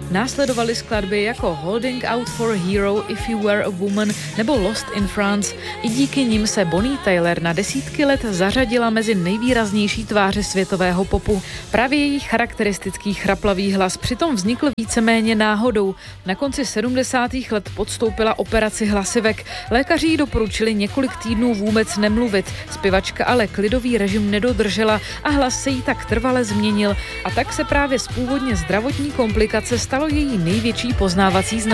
Následovaly skladby jako Holding Out for a Hero, If You Were a Woman nebo Lost in France. I díky nim se Bonnie Tyler na desítky let zařadila mezi nejvýraznější tváře světového popu. Právě její charakteristický chraplavý hlas přitom vznikl víceméně náhodou. Na konci 70. let podstoupila operaci hlasivek. Lékaři jí doporučili několik týdnů vůbec nemluvit. Zpěvačka ale klidový režim nedodržela a hlas se jí tak trvale změnil. A tak se právě z původně zdravotní komplikace stalo její největší poznávací